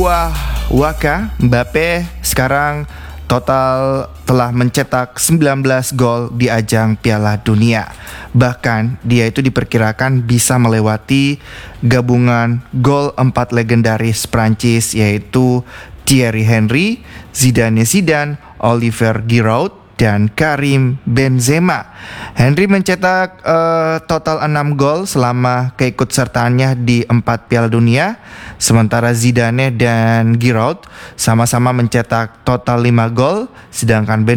Wah, Waka, Mbappe sekarang total telah mencetak 19 gol di ajang Piala Dunia. Bahkan dia itu diperkirakan bisa melewati gabungan gol 4 legendaris Prancis, yaitu Thierry Henry, Zidane Zidane, Olivier Giroud, dan Karim Benzema. Henry mencetak total 6 gol selama keikutsertaannya di 4 Piala Dunia, sementara Zidane dan Giroud sama-sama mencetak total 5 gol, sedangkan